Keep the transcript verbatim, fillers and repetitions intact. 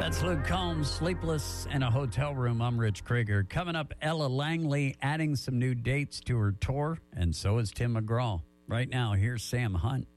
That's Luke Combs, Sleepless in a Hotel Room. I'm Rich Krieger. Coming up, Ella Langley adding some new dates to her tour, and so is Tim McGraw. Right now, here's Sam Hunt.